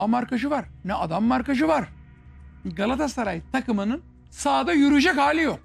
markajı var, ne adam markajı var. Galatasaray takımının sahada yürüyecek hali yok.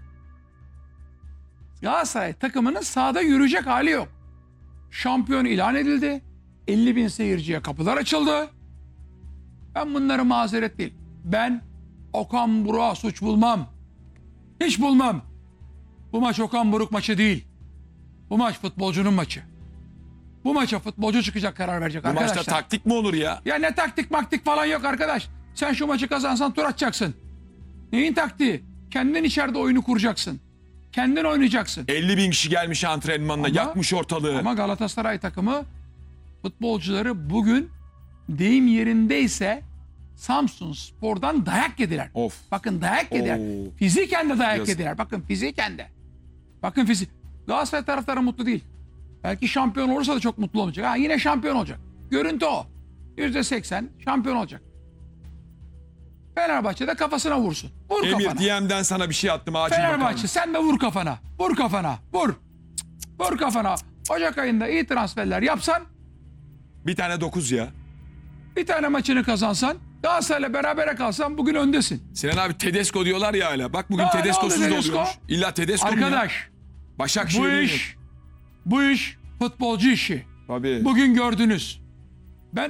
Galatasaray takımının sahada yürüyecek hali yok. Şampiyon ilan edildi. 50.000 seyirciye kapılar açıldı. Ben bunları mazeret değil. Ben Okan Buruk'a suç bulmam. Hiç bulmam. Bu maç Okan Buruk maçı değil. Bu maç futbolcunun maçı. Bu maça futbolcu çıkacak, karar verecek Bu arkadaşlar. maçta taktik mi olur ya? Ya ne taktik maktik falan yok arkadaş. Sen şu maçı kazansan tur atacaksın. Neyin taktiği? Kendin içeride oyunu kuracaksın. Kendin oynayacaksın. 50.000 kişi gelmiş antrenmanına, yakmış ortalığı. Ama Galatasaray takımı futbolcuları bugün deyim yerindeyse Samsun Spor'dan dayak yediler. Of. Bakın dayak yediler. Oo. Fiziken de dayak Yazık. yediler. Bakın fiziken de. Bakın fizik. Galatasaray taraftarı mutlu değil. Belki şampiyon olursa da çok mutlu olacak. Ha, yine şampiyon olacak. Görüntü o. %80 şampiyon olacak. Fenerbahçe de kafasına vursun. Vur Emir kafana. DM'den sana bir şey attım, acil Fenerbahçe bakalım. sen de vur kafana. Vur kafana. Vur. Vur kafana. Ocak ayında iyi transferler yapsan, Bir tane 9 ya. bir tane maçını kazansan, Galatasaray'la berabere kalsan bugün öndesin. Sinan abi Tedesco diyorlar ya hala. Bak bugün Aa, ne Tedesco'suz oldu da Tedesco? oluyormuş. İlla Tedesco mu ya? Arkadaş bu Başakşehir'in. iş futbolcu işi. Tabii. Bugün gördünüz. Ben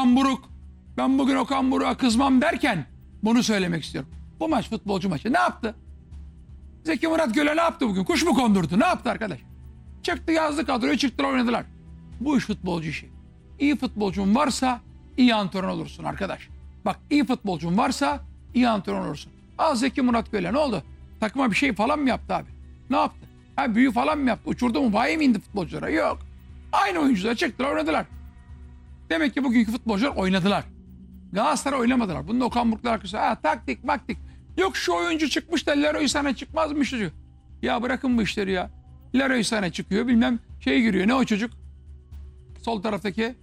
bugün Okan Buruk'a kızmam derken bunu söylemek istiyorum. Bu maç futbolcu maçı. Ne yaptı? Zeki Murat Göle ne yaptı bugün? Kuş mu kondurdu? Ne yaptı arkadaş? Çıktı, yazdı kadroyu, çıktılar, oynadılar. Bu iş futbolcu işi. İyi futbolcun varsa iyi antrenör olursun arkadaş. Bak, iyi futbolcun varsa iyi antrenör olursun. Al Zeki Murat Göle ne oldu? Takıma bir şey falan mı yaptı abi? Ne yaptı? Ha, büyü falan mı yaptı? Uçurdu mu? Bayi mi indi futbolculara? Yok. Aynı oyuncular çıktılar, oynadılar. Demek ki bugünkü futbolcular oynadılar. Galatasaray oynamadılar. Bunda Okan Buruk'la arkadaşlar. Ha, taktik maktik. Yok şu oyuncu çıkmış da Leroy sana çıkmazmış diyor. Ya bırakın bu işleri ya. Leroy sana çıkıyor, bilmem şey giriyor. Ne o çocuk? Sol taraftaki.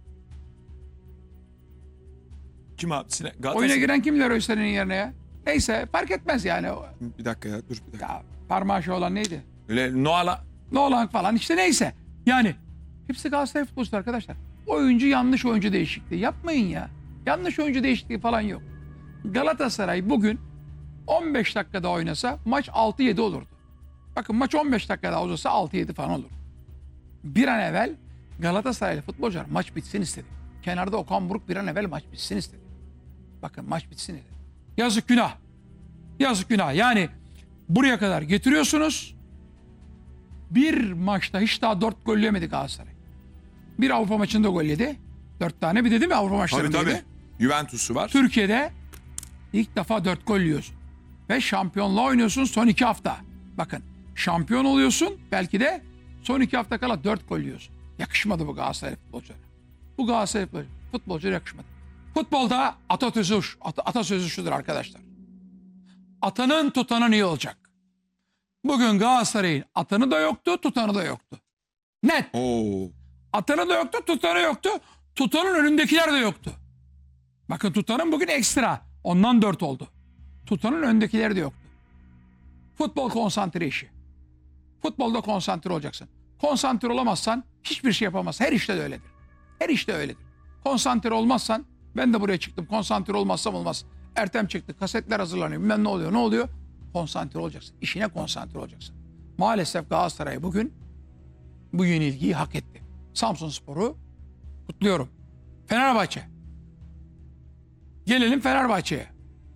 Kim abi? Sinan. Galatasaray. Oyuna giren kim Leroy Sané'nin yerine ya? Neyse, fark etmez yani. Bir dakika ya, dur bir dakika. Ya, parmağı şey olan neydi? Öyle Noah'la. Nolan falan işte, neyse. Yani hepsi Galatasaray futbolcusu arkadaşlar. Oyuncu yanlış oyuncu değişikliği. Yapmayın ya. Yanlış oyuncu değişikliği falan yok. Galatasaray bugün 15 dakikada oynasa maç 6-7 olurdu. Bakın, maç 15 dakikada uzasa 6-7 falan olur. Bir an evvel Galatasaraylı futbolcular maç bitsin istedi. Kenarda Okan Buruk bir an evvel maç bitsin istedi. Bakın, maç bitsin dedi. Yazık günah. Yazık günah. Yani buraya kadar getiriyorsunuz. Bir maçta hiç daha 4 gol yemedi Galatasaray. Bir Avrupa maçında gol yedi. 4 tane, bir de değil mi Avrupa Tabii maçlarında tabii. yedi. Juventus'u var. Türkiye'de ilk defa 4 gol yiyorsun. Ve şampiyonluğa oynuyorsun son 2 hafta. Bakın, şampiyon oluyorsun, belki de son 2 hafta kala 4 gol yiyorsun. Yakışmadı bu Galatasaray futbolculara. Bu Galatasaray futbolculara yakışmadı. Futbolda atasözü şudur arkadaşlar. Atanın tutanın iyi olacak. Bugün Galatasaray'ın atanı da yoktu, tutanı da yoktu. Net. Oo. Atanı da yoktu, tutanı yoktu. Tutanın önündekiler de yoktu. Bakın, tutanın bugün ekstra. Ondan 4 oldu. Tutanın önündekileri de yoktu. Futbol konsantre işi. Futbolda konsantre olacaksın. Konsantre olamazsan hiçbir şey yapamazsın. Her işte de öyledir. Her işte öyledir. Konsantre olmazsan, ben de buraya çıktım. Konsantre olmazsam olmaz. Ertem çıktı. Kasetler hazırlanıyor. Bilmem ne oluyor. Ne oluyor? Konsantre olacaksın. İşine konsantre olacaksın. Maalesef Galatasaray bugün bu yenilgiyi hak etti. Samsunspor'u kutluyorum. Fenerbahçe. Gelelim Fenerbahçe'ye.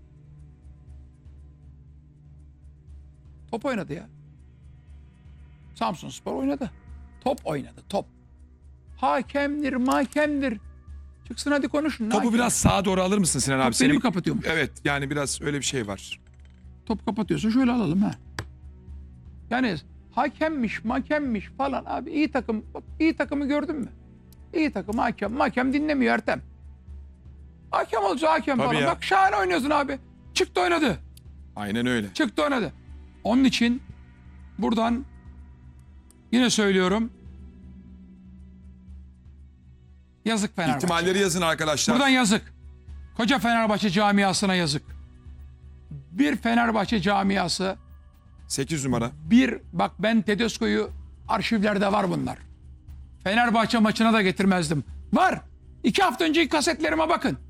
Top oynadı ya. Samsunspor oynadı. Top oynadı, top. Hakemdir, mahkemdir. Çıksın hadi konuşun. Topu biraz sağa doğru alır mısın Sinan abi? Top beni mi kapatıyormuş? Evet, yani biraz öyle bir şey var. Top kapatıyorsun, şöyle alalım ha. Yani hakemmiş, mahkemmiş falan abi, iyi takım. Bak, iyi takımı gördün mü? İyi takım, hakem dinlemiyor Ertem. Hakem olacak, hakem Tabii falan. ya. Bak, şahane oynuyorsun abi. Çıktı oynadı. Aynen öyle. Çıktı oynadı. Onun için buradan yine söylüyorum. Yazık Fenerbahçe. İhtimalleri yazın arkadaşlar. Buradan yazık. Koca Fenerbahçe camiasına yazık. Bir Fenerbahçe camiası, 8 numara. bak, ben Tedesco'yu, arşivlerde var bunlar. Fenerbahçe maçına da getirmezdim. Var. 2 hafta önceki kasetlerime bakın.